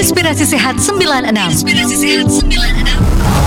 Inspirasi Sehat 96. Inspirasi Sehat 96.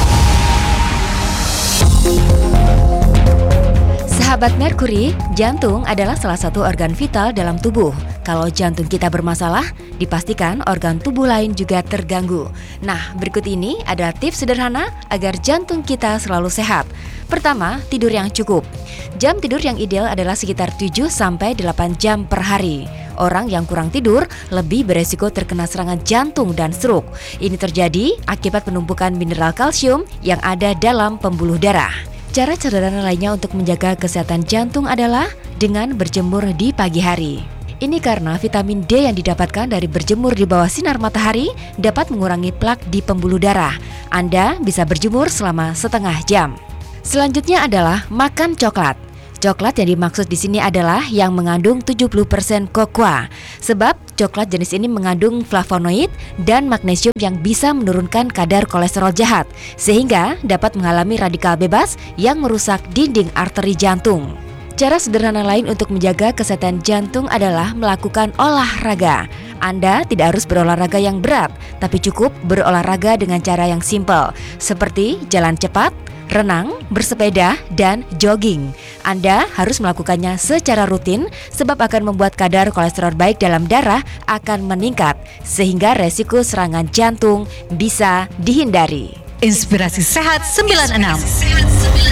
Sahabat Merkuri, jantung adalah salah satu organ vital dalam tubuh. Kalau jantung kita bermasalah, dipastikan organ tubuh lain juga terganggu. Nah, berikut ini adalah tips sederhana agar jantung kita selalu sehat. Pertama, tidur yang cukup. Jam tidur yang ideal adalah sekitar 7-8 jam per hari. Orang yang kurang tidur lebih beresiko terkena serangan jantung dan stroke. Ini terjadi akibat penumpukan mineral kalsium yang ada dalam pembuluh darah. Cara sederhana lainnya untuk menjaga kesehatan jantung adalah dengan berjemur di pagi hari. Ini karena vitamin D yang didapatkan dari berjemur di bawah sinar matahari dapat mengurangi plak di pembuluh darah. Anda bisa berjemur selama setengah jam. Selanjutnya adalah makan coklat. Coklat yang dimaksud di sini adalah yang mengandung 70% kokoa. Sebab coklat jenis ini mengandung flavonoid dan magnesium yang bisa menurunkan kadar kolesterol jahat, sehingga dapat mengalami radikal bebas yang merusak dinding arteri jantung. Cara sederhana lain untuk menjaga kesehatan jantung adalah melakukan olahraga. Anda tidak harus berolahraga yang berat, tapi cukup berolahraga dengan cara yang simpel, seperti jalan cepat, renang, bersepeda, dan jogging. Anda harus melakukannya secara rutin sebab akan membuat kadar kolesterol baik dalam darah akan meningkat, sehingga resiko serangan jantung bisa dihindari. Inspirasi Sehat 96.